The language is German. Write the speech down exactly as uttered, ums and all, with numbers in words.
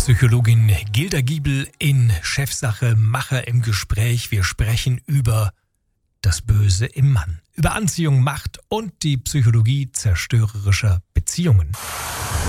Psychologin Gilda Giebel in Chefsache Macher im Gespräch. Wir sprechen über das Böse im Mann, über Anziehung, Macht und die Psychologie zerstörerischer Beziehungen.